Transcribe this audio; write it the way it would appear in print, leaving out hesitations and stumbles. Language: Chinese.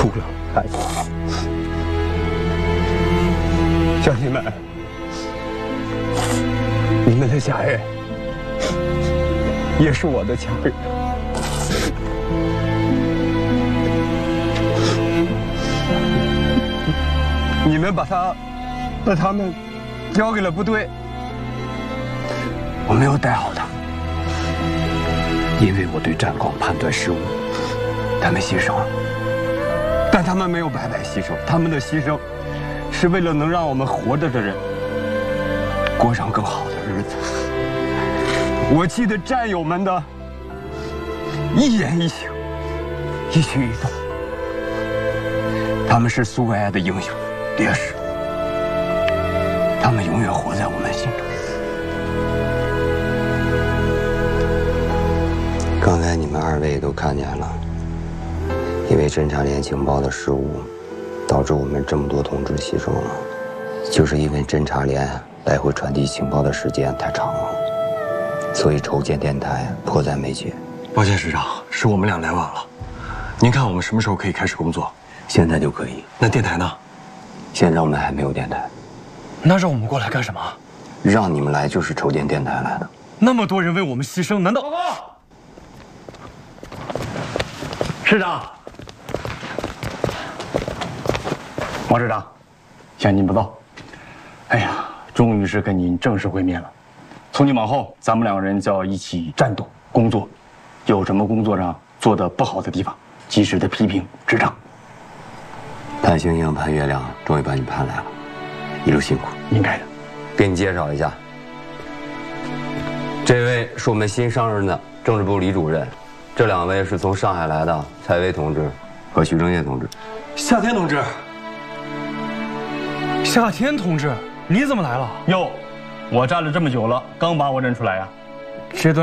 哭了，孩子。乡亲们，你们的家人也是我的家人。你们把他们交给了部队，我没有带好他，因为我对战况判断失误，他们牺牲了，但他们没有白白牺牲，他们的牺牲是为了能让我们活着的人过上更好的日子。我记得战友们的一言一行、一举一动，他们是苏维埃的英雄烈士，他们永远活在我们心中。 刚才你们二位都看见了，因为侦察连情报的失误，导致我们这么多同志牺牲了，就是因为侦察连来回传递情报的时间太长了，所以筹建电台迫在眉睫。 抱歉，师长，是我们俩来晚了。您看我们什么时候可以开始工作？ 现在就可以。 那电台呢？ 现在我们还没有电台。 那让我们过来干什么？ 让你们来就是筹建电台来的。 那么多人为我们牺牲，难道？报告，师长，王师长，向您报道。哎呀，终于是跟您正式会面了。从今往后，咱们两个人就要一起战斗工作，有什么工作上做的不好的地方，及时的批评指正。 盼星星盼月亮，终于把你盼来了，一路辛苦。 应该的。 给你介绍一下，这位是我们新上任的政治部李主任，这两位是从上海来的蔡薇同志和徐正业同志。 夏天同志， 夏天同志，你怎么来了？ 哟，我站了这么久了，刚把我认出来呀。 这段。